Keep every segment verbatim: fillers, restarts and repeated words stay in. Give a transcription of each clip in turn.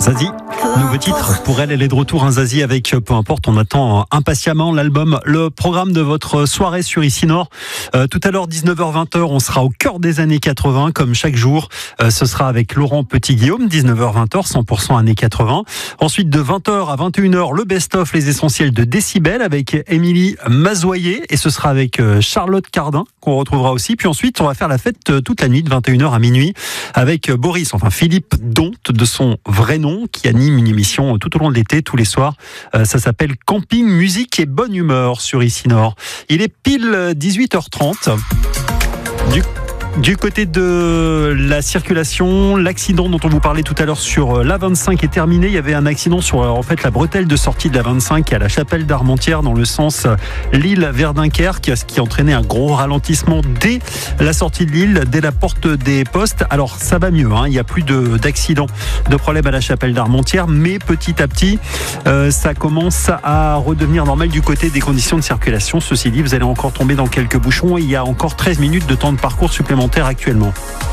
Zazie, nouveau titre pour elle, elle est de retour, un Zazie avec Peu importe, on attend impatiemment l'album, le programme de votre soirée sur Ici Nord. Euh, tout à l'heure, dix-neuf heures vingt, on sera au cœur des années quatre-vingts, comme chaque jour. Euh, ce sera avec Laurent Petit-Guillaume, dix-neuf heures vingt, cent pour cent années quatre-vingts. Ensuite, de vingt heures à vingt et une heures, le best-of, les essentiels de Décibel avec Émilie Mazoyer. Et ce sera avec Charlotte Cardin, qu'on retrouvera aussi. Puis ensuite, on va faire la fête toute la nuit, de vingt et une heures à minuit, avec Boris, enfin Philippe Donte, de son vrai nom, qui anime une émission tout au long de l'été, tous les soirs. Euh, ça s'appelle Camping, musique et bonne humeur sur Ici Nord. Il est pile dix-huit heures trente. Du Du côté de la circulation, l'accident dont on vous parlait tout à l'heure sur l'A vingt-cinq est terminé. Il y avait un accident sur en fait la bretelle de sortie de l'A vingt-cinq à la Chapelle d'Armentières dans le sens Lille vers Dunkerque, ce qui entraînait un gros ralentissement dès la sortie de Lille, dès la porte des postes. Alors ça va mieux, hein. Il n'y a plus de, d'accidents, de problèmes à la Chapelle d'Armentières, mais petit à petit, euh, ça commence à redevenir normal du côté des conditions de circulation. Ceci dit, vous allez encore tomber dans quelques bouchons et il y a encore treize minutes de temps de parcours supplémentaire actuellement.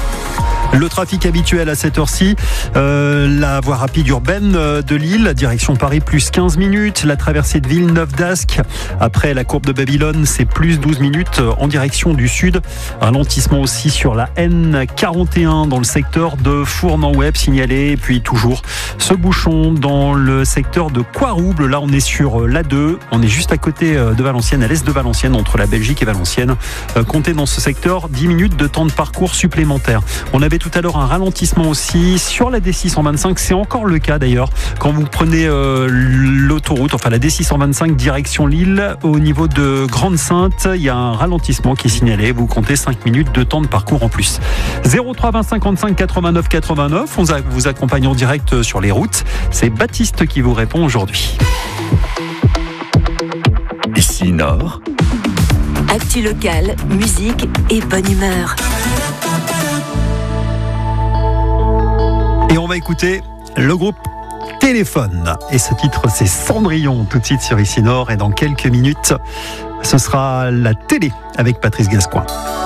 Le trafic habituel à cette heure-ci, euh, la voie rapide urbaine de Lille, direction Paris, plus quinze minutes. La traversée de Villeneuve d'Ascq, après la courbe de Babylone, c'est plus douze minutes en direction du sud. Ralentissement aussi sur la N quarante et un dans le secteur de Fournes-en-Web signalé. Et puis toujours ce bouchon dans le secteur de Coirouble. Là, on est sur l'A deux. On est juste à côté de Valenciennes, à l'est de Valenciennes, entre la Belgique et Valenciennes. Comptez dans ce secteur dix minutes de temps de parcours supplémentaire. On avait tout à l'heure un ralentissement aussi sur la D six cent vingt-cinq, c'est encore le cas d'ailleurs quand vous prenez euh, l'autoroute, enfin la D six cent vingt-cinq direction Lille, au niveau de Grande-Sainte, il y a un ralentissement qui est signalé, vous comptez cinq minutes de temps de parcours en plus. zéro trois vingt cinquante-cinq quatre-vingt-neuf quatre-vingt-neuf, on vous accompagne en direct sur les routes, c'est Baptiste qui vous répond aujourd'hui. Ici Nord, actu locale, musique et bonne humeur. Et on va écouter le groupe Téléphone. Et ce titre, c'est Cendrillon, tout de suite sur Ici Nord. Et dans quelques minutes, ce sera la télé avec Patrice Gascoigne.